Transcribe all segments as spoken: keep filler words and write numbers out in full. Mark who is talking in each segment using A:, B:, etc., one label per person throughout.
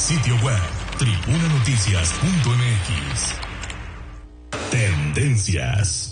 A: Sitio web, tribuna noticias punto m x. Tendencias.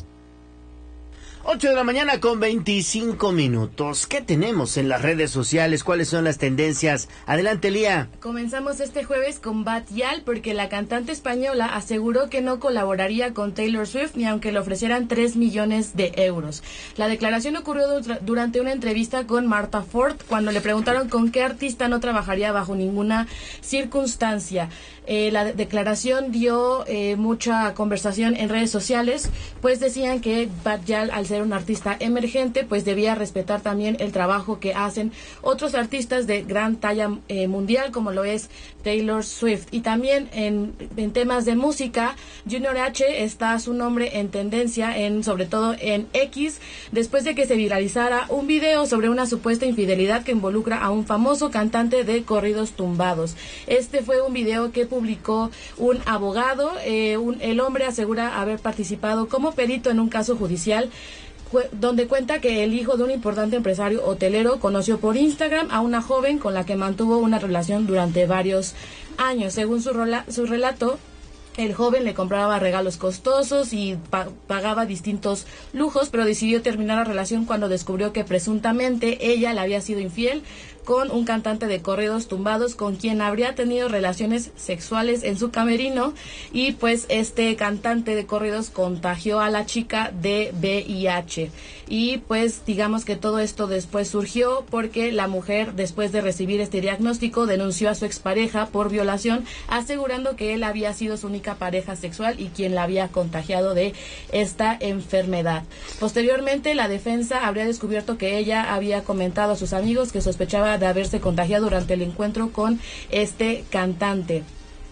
B: ocho de la mañana con veinticinco minutos. ¿Qué tenemos en las redes sociales? ¿Cuáles son las tendencias? Adelante, Lía.
C: Comenzamos este jueves con Bad Gyal porque la cantante española aseguró que no colaboraría con Taylor Swift ni aunque le ofrecieran tres millones de euros. La declaración ocurrió durante una entrevista con Martha Ford cuando le preguntaron con qué artista no trabajaría bajo ninguna circunstancia. Eh, la declaración dio eh, mucha conversación en redes sociales, pues decían que Bad Gyal, al ser un artista emergente, pues debía respetar también el trabajo que hacen otros artistas de gran talla eh, mundial, como lo es Taylor Swift. Y también en, en temas de música, Junior H está su nombre en tendencia, en sobre todo en X, después de que se viralizara un video sobre una supuesta infidelidad que involucra a un famoso cantante de corridos tumbados. Este fue un video que publicó un abogado. Eh, un, el hombre asegura haber participado como perito en un caso judicial donde cuenta que el hijo de un importante empresario hotelero conoció por Instagram a una joven con la que mantuvo una relación durante varios años. Según su, rola, su relato, el joven le compraba regalos costosos y pa- pagaba distintos lujos, pero decidió terminar la relación cuando descubrió que presuntamente ella le había sido infiel con un cantante de corridos tumbados con quien habría tenido relaciones sexuales en su camerino, y pues este cantante de corridos contagió a la chica de V I H. Y pues digamos que todo esto después surgió porque la mujer, después de recibir este diagnóstico, denunció a su expareja por violación, asegurando que él había sido su única pareja sexual y quien la había contagiado de esta enfermedad. Posteriormente, la defensa habría descubierto que ella había comentado a sus amigos que sospechaba de haberse contagiado durante el encuentro con este cantante.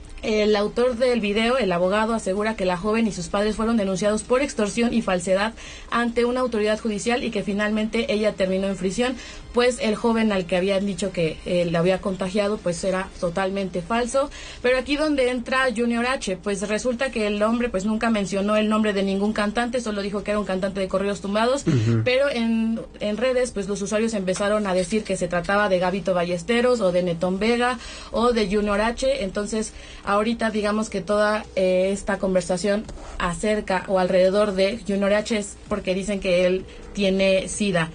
C: El autor del video, el abogado, asegura que la joven y sus padres fueron denunciados por extorsión y falsedad ante una autoridad judicial y que finalmente ella terminó en prisión, pues el joven al que habían dicho que eh, le había contagiado pues era totalmente falso. Pero aquí donde entra Junior H, pues resulta que el hombre pues nunca mencionó el nombre de ningún cantante, solo dijo que era un cantante de corridos tumbados, uh-huh. Pero en, en redes pues los usuarios empezaron a decir que se trataba de Gabito Ballesteros o de Netón Vega o de Junior H. Entonces ahorita digamos que toda eh, esta conversación acerca o alrededor de Junior H es porque dicen que él tiene SIDA.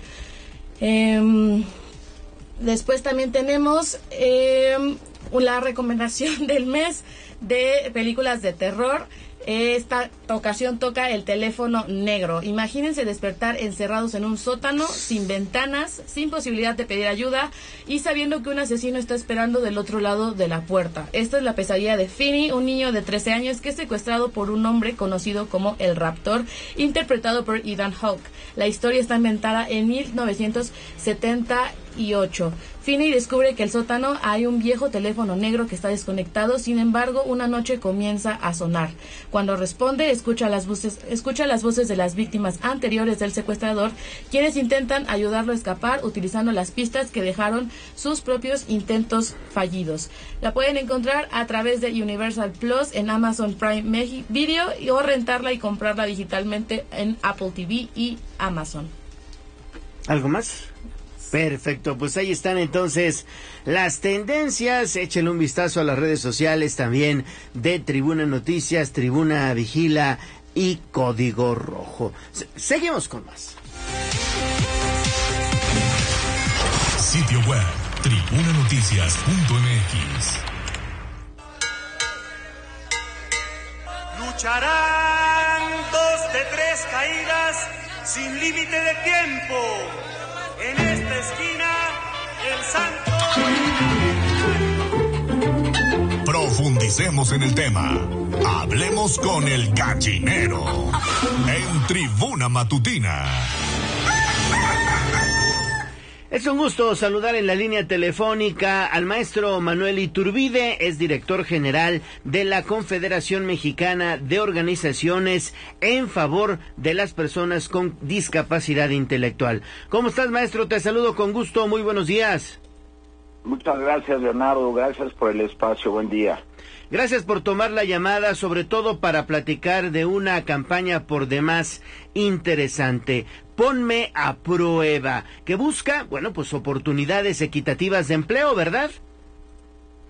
C: Eh, después también tenemos eh, la recomendación del mes de películas de terror. Esta ocasión toca El teléfono negro. Imagínense despertar encerrados en un sótano, sin ventanas, sin posibilidad de pedir ayuda y sabiendo que un asesino está esperando del otro lado de la puerta. Esta es la pesadilla de Finney, un niño de trece años que es secuestrado por un hombre conocido como el Raptor, interpretado por Ethan Hawke. La historia está inventada en mil novecientos setenta y ocho. Finney descubre que en el sótano hay un viejo teléfono negro que está desconectado. Sin embargo, una noche comienza a sonar. Cuando responde, escucha las voces, escucha las voces de las víctimas anteriores del secuestrador, quienes intentan ayudarlo a escapar utilizando las pistas que dejaron sus propios intentos fallidos. La pueden encontrar a través de Universal Plus en Amazon Prime Video o rentarla y comprarla digitalmente en Apple T V y Amazon.
B: ¿Algo más? Perfecto, pues ahí están entonces las tendencias. Échenle un vistazo a las redes sociales también de Tribuna Noticias, Tribuna Vigila y Código Rojo. Se- seguimos con más.
A: Sitio web, tribuna noticias punto m x.
D: Lucharán dos de tres caídas sin límite de tiempo. En esta esquina, el santo...
A: Profundicemos en el tema. Hablemos con el gallinero en Tribuna Matutina.
B: Es un gusto saludar en la línea telefónica al maestro Manuel Iturbide, es director general de la Confederación Mexicana de Organizaciones en favor de las personas con discapacidad intelectual. ¿Cómo estás, maestro? Te saludo con gusto, muy buenos días.
E: Muchas gracias, Leonardo, gracias por el espacio, buen día.
B: Gracias por tomar la llamada, sobre todo para platicar de una campaña por demás interesante. Ponme a prueba, que busca, bueno, pues oportunidades equitativas de empleo, ¿verdad?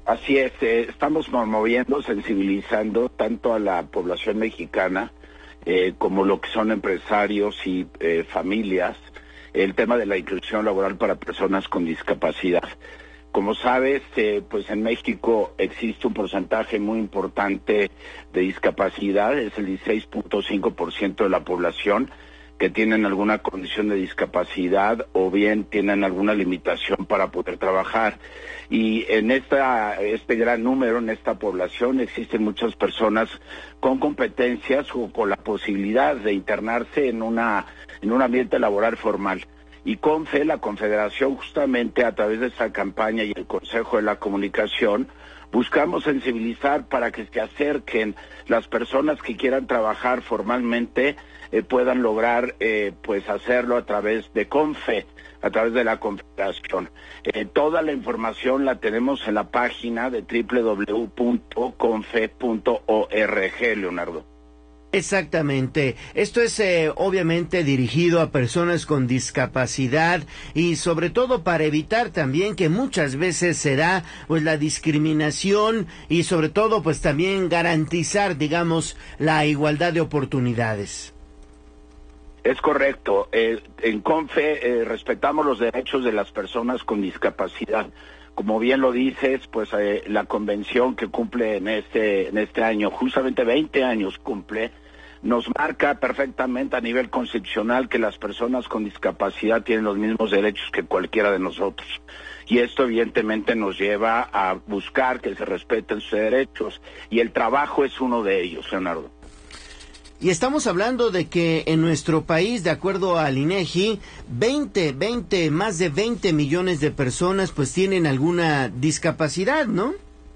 E: Así es, eh, estamos promoviendo, sensibilizando tanto a la población mexicana eh, como lo que son empresarios y eh, familias, el tema de la inclusión laboral para personas con discapacidad. Como sabes, eh, pues en México existe un porcentaje muy importante de discapacidad, es el dieciséis punto cinco por ciento de la población que tienen alguna condición de discapacidad o bien tienen alguna limitación para poder trabajar. Y en esta este gran número, en esta población, existen muchas personas con competencias o con la posibilidad de internarse en una en un ambiente laboral formal. Y CONFE, la Confederación, justamente a través de esta campaña y el Consejo de la Comunicación, buscamos sensibilizar para que se acerquen las personas que quieran trabajar formalmente, eh, puedan lograr eh, pues hacerlo a través de CONFE, a través de la Confederación. Eh, toda la información la tenemos en la página de doble u doble u doble u punto confe punto org, Leonardo.
B: Exactamente. Esto es eh, obviamente dirigido a personas con discapacidad y sobre todo para evitar también que muchas veces será pues la discriminación y sobre todo pues también garantizar, digamos, la igualdad de oportunidades.
E: Es correcto. Eh, en CONFE eh, respetamos los derechos de las personas con discapacidad. Como bien lo dices, pues eh, la convención que cumple en este en este año, justamente veinte años cumple, nos marca perfectamente a nivel constitucional que las personas con discapacidad tienen los mismos derechos que cualquiera de nosotros. Y esto evidentemente nos lleva a buscar que se respeten sus derechos, y el trabajo es uno de ellos, Leonardo.
B: Y estamos hablando de que en nuestro país, de acuerdo al INEGI, veinte, veinte, más de veinte millones de personas pues tienen alguna discapacidad, ¿no?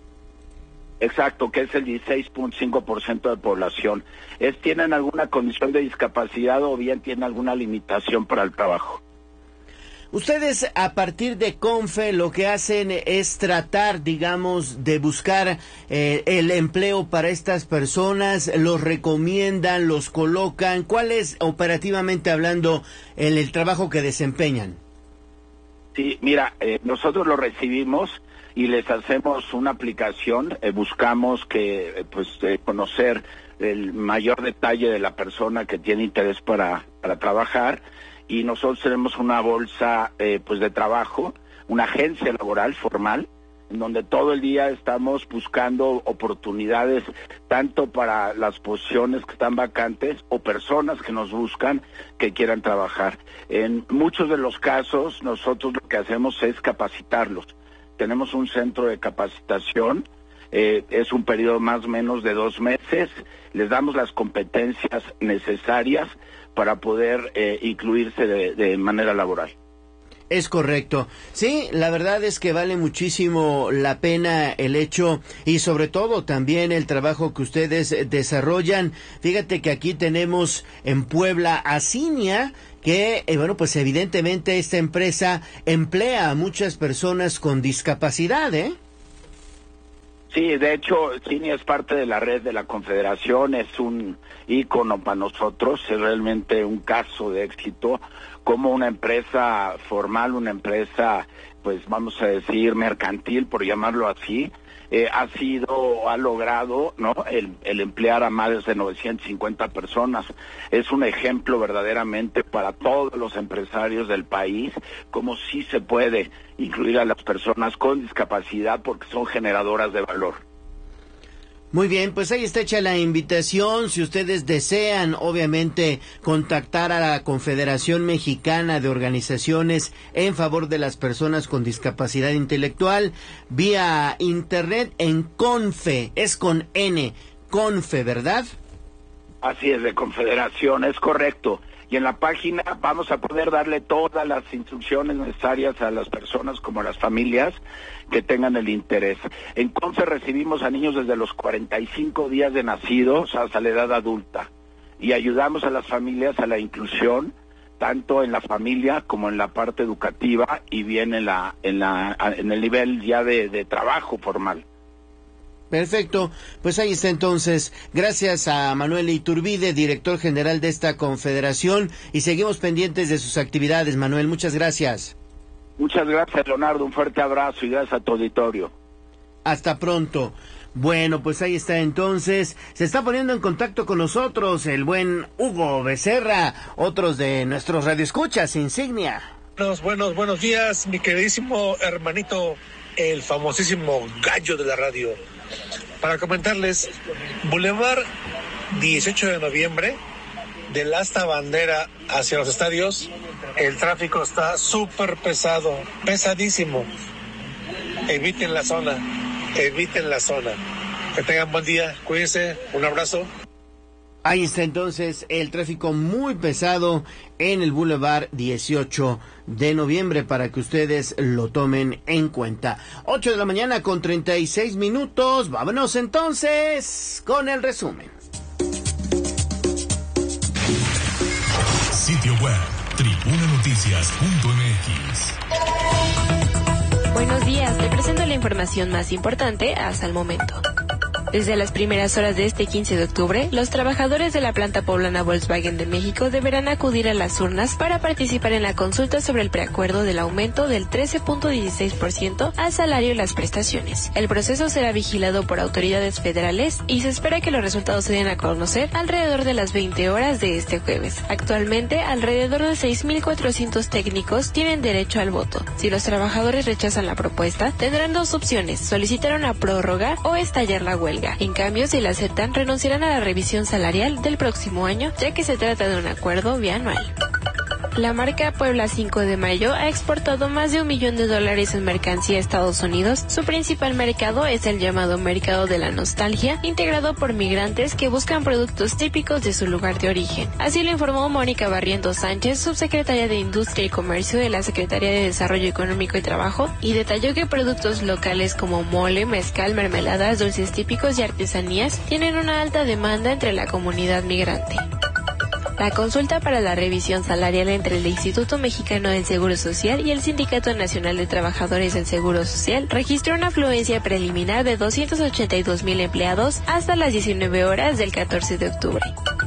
E: Exacto, que es el dieciséis punto cinco por ciento de población. Es tienen alguna condición de discapacidad o bien tienen alguna limitación para el trabajo.
B: Ustedes a partir de CONFE lo que hacen es tratar, digamos, de buscar eh, el empleo para estas personas, los recomiendan, los colocan. ¿Cuál es operativamente hablando el, el trabajo que desempeñan?
E: Sí, mira, eh, nosotros lo recibimos y les hacemos una aplicación, eh, buscamos que eh, pues eh, conocer el mayor detalle de la persona que tiene interés para, para trabajar, y nosotros tenemos una bolsa eh, pues de trabajo, una agencia laboral formal, en donde todo el día estamos buscando oportunidades tanto para las posiciones que están vacantes o personas que nos buscan que quieran trabajar. En muchos de los casos nosotros lo que hacemos es capacitarlos. Tenemos un centro de capacitación, eh, es un periodo más o menos de dos meses, les damos las competencias necesarias para poder eh, incluirse de, de manera laboral.
B: Es correcto. Sí, la verdad es que vale muchísimo la pena el hecho y sobre todo también el trabajo que ustedes desarrollan. Fíjate que aquí tenemos en Puebla a Cinia, que, eh, bueno, pues evidentemente esta empresa emplea a muchas personas con discapacidad, ¿eh?
E: Sí, de hecho, Cinia es parte de la red de la Confederación, es un ícono para nosotros, es realmente un caso de éxito, como una empresa formal, una empresa, pues vamos a decir, mercantil, por llamarlo así, eh, ha sido, ha logrado, ¿no?, el, el emplear a más de novecientas cincuenta personas. Es un ejemplo verdaderamente para todos los empresarios del país, como sí se puede incluir a las personas con discapacidad porque son generadoras de valor.
B: Muy bien, pues ahí está hecha la invitación. Si ustedes desean, obviamente, contactar a la Confederación Mexicana de Organizaciones en favor de las personas con discapacidad intelectual, vía internet en CONFE, es con N, CONFE, ¿verdad?
E: Así es, de Confederación, es correcto. Y en la página vamos a poder darle todas las instrucciones necesarias a las personas como a las familias que tengan el interés. En CONFE recibimos a niños desde los cuarenta y cinco días de nacidos hasta la edad adulta y ayudamos a las familias a la inclusión, tanto en la familia como en la parte educativa y bien en la en la en el nivel ya de, de trabajo formal.
B: Perfecto, pues ahí está entonces. Gracias a Manuel Iturbide, director general de esta confederación, y seguimos pendientes de sus actividades. Manuel, muchas gracias.
E: Muchas gracias, Leonardo, un fuerte abrazo y gracias a tu auditorio.
B: Hasta pronto. Bueno, pues ahí está entonces. Se está poniendo en contacto con nosotros el buen Hugo Becerra, otros de nuestros radioescuchas, insignia.
F: Buenos, buenos, buenos días, mi queridísimo hermanito, el famosísimo gallo de la radio. Para comentarles, Boulevard dieciocho de noviembre, del Asta Bandera hacia los estadios, el tráfico está súper pesado, pesadísimo. Eviten la zona, eviten la zona. Que tengan buen día, cuídense, un abrazo.
B: Ahí está entonces el tráfico muy pesado en el Boulevard dieciocho de noviembre para que ustedes lo tomen en cuenta. ocho de la mañana con treinta y seis minutos. Vámonos entonces con el resumen.
A: Sitio web tribuna noticias punto m x.
G: Buenos días, te presento la información más importante hasta el momento. Desde las primeras horas de este quince de octubre, los trabajadores de la planta poblana Volkswagen de México deberán acudir a las urnas para participar en la consulta sobre el preacuerdo del aumento del trece punto dieciséis por ciento al salario y las prestaciones. El proceso será vigilado por autoridades federales y se espera que los resultados se den a conocer alrededor de las veinte horas de este jueves. Actualmente, alrededor de seis mil cuatrocientos técnicos tienen derecho al voto. Si los trabajadores rechazan la propuesta, tendrán dos opciones: solicitar una prórroga o estallar la huelga. En cambio, si la aceptan, renunciarán a la revisión salarial del próximo año, ya que se trata de un acuerdo bianual. La marca Puebla cinco de mayo ha exportado más de un millón de dólares en mercancía a Estados Unidos. Su principal mercado es el llamado mercado de la nostalgia, integrado por migrantes que buscan productos típicos de su lugar de origen. Así lo informó Mónica Barrientos Sánchez, subsecretaria de Industria y Comercio de la Secretaría de Desarrollo Económico y Trabajo, y detalló que productos locales como mole, mezcal, mermeladas, dulces típicos y artesanías tienen una alta demanda entre la comunidad migrante. La consulta para la revisión salarial entre el Instituto Mexicano del Seguro Social y el Sindicato Nacional de Trabajadores del Seguro Social registró una afluencia preliminar de doscientos ochenta y dos mil empleados hasta las diecinueve horas del catorce de octubre.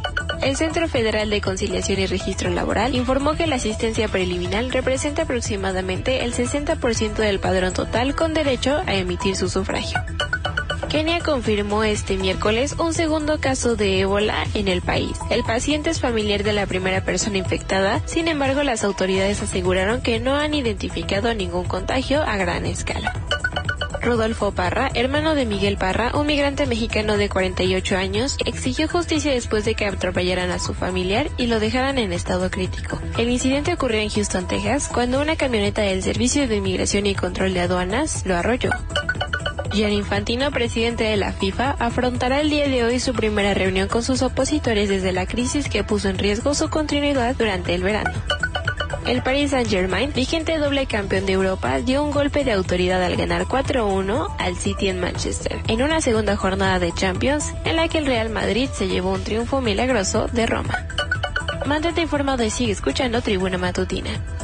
G: El Centro Federal de Conciliación y Registro Laboral informó que la asistencia preliminar representa aproximadamente el sesenta por ciento del padrón total con derecho a emitir su sufragio. Kenia confirmó este miércoles un segundo caso de ébola en el país. El paciente es familiar de la primera persona infectada, sin embargo las autoridades aseguraron que no han identificado ningún contagio a gran escala. Rodolfo Parra, hermano de Miguel Parra, un migrante mexicano de cuarenta y ocho años, exigió justicia después de que atropellaran a su familiar y lo dejaran en estado crítico. El incidente ocurrió en Houston, Texas, cuando una camioneta del Servicio de Inmigración y Control de Aduanas lo arrolló. Gianni Infantino, presidente de la FIFA, afrontará el día de hoy su primera reunión con sus opositores desde la crisis que puso en riesgo su continuidad durante el verano. El Paris Saint-Germain, vigente doble campeón de Europa, dio un golpe de autoridad al ganar cuatro a uno al City en Manchester, en una segunda jornada de Champions, en la que el Real Madrid se llevó un triunfo milagroso de Roma. Mantente informado y sigue escuchando Tribuna Matutina.